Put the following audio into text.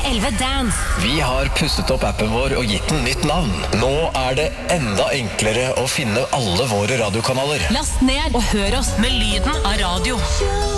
P11 Dance. Vi har pusset opp appen vår og gitt den nytt navn. Nå det enda enklere å finne alle våre radiokanaler. Last ned og hør oss med lyden av radio.